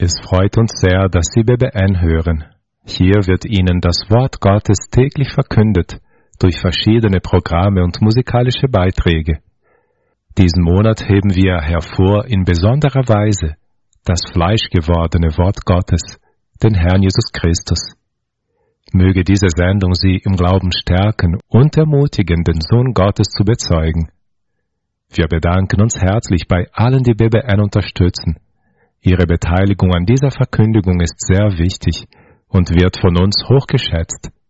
Es freut uns sehr, dass Sie BBN hören. Hier wird Ihnen das Wort Gottes täglich verkündet, durch verschiedene Programme und musikalische Beiträge. Diesen Monat heben wir hervor in besonderer Weise das fleischgewordene Wort Gottes, den Herrn Jesus Christus. Möge diese Sendung Sie im Glauben stärken und ermutigen, den Sohn Gottes zu bezeugen. Wir bedanken uns herzlich bei allen, die BBN unterstützen. Ihre Beteiligung an dieser Verkündigung ist sehr wichtig und wird von uns hochgeschätzt.